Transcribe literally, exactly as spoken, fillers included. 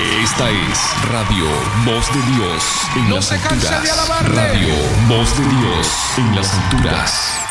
Esta es Radio Voz de Dios en No las se canse de alturas. alabarle. Radio Voz de Dios en las alturas.